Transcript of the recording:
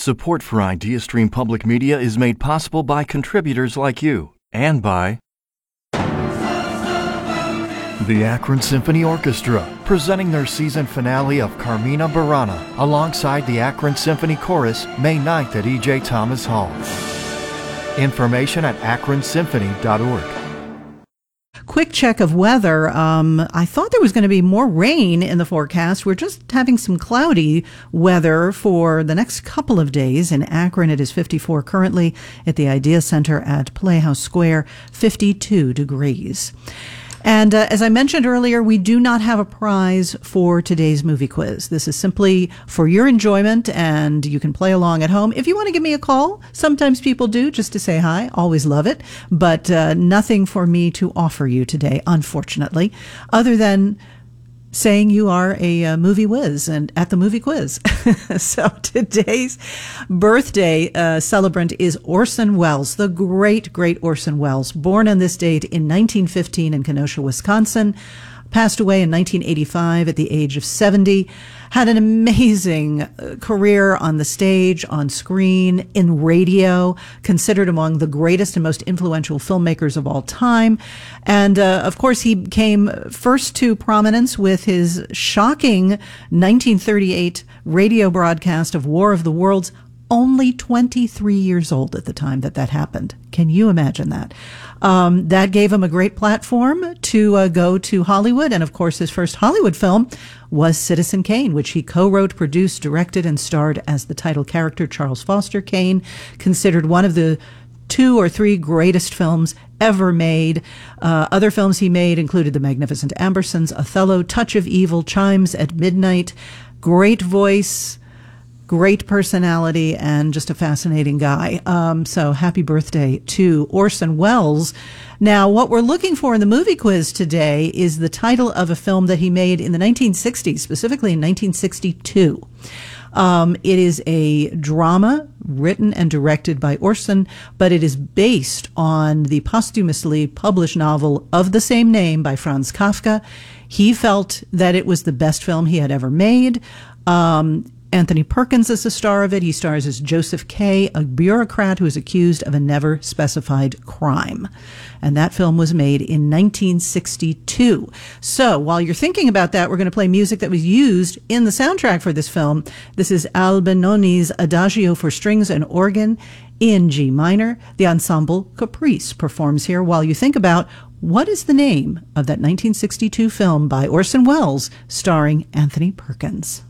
Support for IdeaStream Public Media is made possible by contributors like you and by the Akron Symphony Orchestra, presenting their season finale of Carmina Burana alongside the Akron Symphony Chorus May 9th at E.J. Thomas Hall. Information at akronsymphony.org. Quick check of weather. I thought there was going to be more rain in the forecast. We're just having some cloudy weather for the next couple of days. In Akron, it is 54 currently. At the Idea Center at Playhouse Square, 52 degrees. And as I mentioned earlier, we do not have a prize for today's movie quiz. This is simply for your enjoyment, and you can play along at home. If you want to give me a call, sometimes people do, just to say hi. Always love it. But nothing for me to offer you today, unfortunately, other than saying you are a movie whiz and at the movie quiz. So today's birthday celebrant is Orson Welles, the great, great Orson Welles, born on this date in 1915 in Kenosha, Wisconsin, passed away in 1985 at the age of 70, had an amazing career on the stage, on screen, in radio, considered among the greatest and most influential filmmakers of all time. And, of course, he came first to prominence with his shocking 1938 radio broadcast of War of the Worlds, only 23 years old at the time that happened. Can you imagine that? That gave him a great platform to go to Hollywood. And of course, his first Hollywood film was Citizen Kane, which he co-wrote, produced, directed, and starred as the title character, Charles Foster Kane, considered one of the 2 or 3 greatest films ever made. Other films he made included The Magnificent Ambersons, Othello, Touch of Evil, Chimes at Midnight. Great voice, great personality, and just a fascinating guy. So happy birthday to Orson Welles. Now, what we're looking for in the movie quiz today is the title of a film that he made in the 1960s, specifically in 1962. It is a drama written and directed by Orson, but it is based on the posthumously published novel of the same name by Franz Kafka. He felt that it was the best film he had ever made. Anthony Perkins is the star of it. He stars as Joseph K., a bureaucrat who is accused of a never-specified crime. And that film was made in 1962. So while you're thinking about that, we're going to play music that was used in the soundtrack for this film. This is Al Benoni's Adagio for Strings and Organ in G minor. The ensemble Caprice performs here while you think about what is the name of that 1962 film by Orson Welles starring Anthony Perkins.